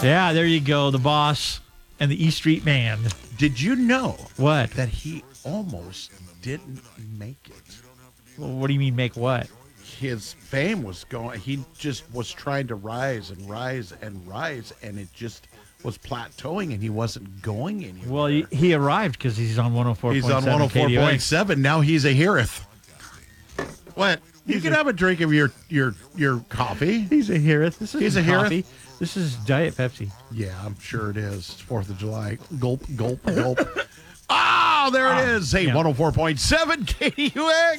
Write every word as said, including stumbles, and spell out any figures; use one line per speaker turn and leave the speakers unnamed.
Yeah, there you go. The boss and the E Street Man.
Did you know
What?
that he almost didn't make it?
Well, what do you mean make what?
His fame was going, he just was trying to rise and rise and rise, and it just was plateauing, and he wasn't going anywhere.
Well, he, he arrived because he's on one oh four point
He's
seven.
on one oh four point seven. Now he's a heareth. What? You
He's
can
a-
have a drink of your your your coffee.
He's a heareth. This is
He's a heareth?
coffee. This is Diet Pepsi.
Yeah, I'm sure it is. It's fourth of July. Gulp, gulp, gulp. Oh, there it is. Hey,
yeah.
one oh four point seven K D U X.